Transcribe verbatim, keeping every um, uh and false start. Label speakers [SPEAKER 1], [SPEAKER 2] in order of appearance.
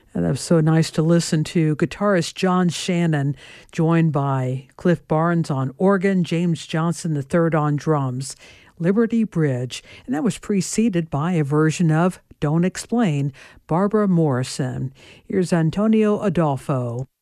[SPEAKER 1] And that was so nice to listen to. Guitarist John Shannon, joined by Cliff Barnes on organ, James Johnson the third on drums. Liberty Bridge, and that was preceded by a version of Don't Explain, Barbara Morrison. Here's Antonio Adolfo.